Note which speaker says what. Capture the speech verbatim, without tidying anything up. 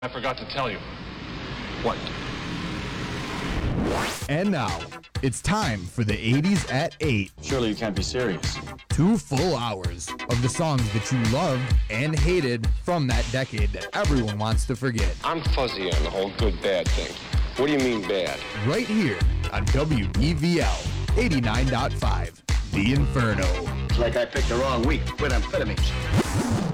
Speaker 1: I forgot to tell you.
Speaker 2: What?
Speaker 3: And now, it's time for the eighties at eight.
Speaker 2: Surely you can't be serious.
Speaker 3: Two full hours of the songs that you loved and hated from that decade that everyone wants to forget.
Speaker 4: I'm fuzzy on the whole good-bad thing. What do you mean bad?
Speaker 3: Right here on W B V L eighty-nine point five, The Inferno.
Speaker 2: It's like I picked the wrong week with amphetamines.